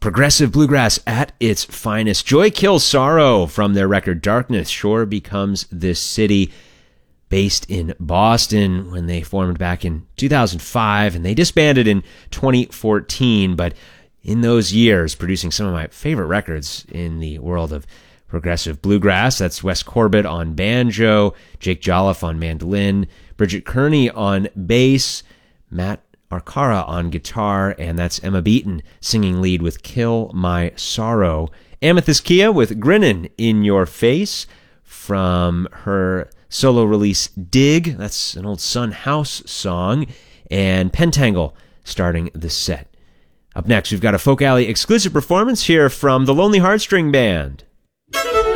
progressive bluegrass at its finest. Joy Kills Sorrow from their record Darkness Shore Becomes This City, based in Boston when they formed back in 2005, and they disbanded in 2014, but in those years producing some of my favorite records in the world of progressive bluegrass. That's Wes Corbett on banjo, Jake Jolliffe on mandolin, Bridget Kearney on bass, Matt Arcara on guitar, and that's Emma Beaton singing lead with Kill My Sorrow. Amethyst Kia with Grinnin' in Your Face from her solo release Dig. That's an old Son House song. And Pentangle starting the set. Up next, we've got a Folk Alley exclusive performance here from the Lonely Heartstring Band.